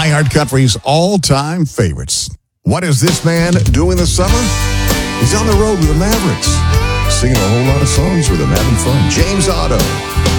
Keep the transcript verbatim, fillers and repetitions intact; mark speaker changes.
Speaker 1: iHeartCountry's all-time favorites. What is this man doing this summer? He's on the road with the Mavericks, singing a whole lot of songs with them, having fun. James Otto.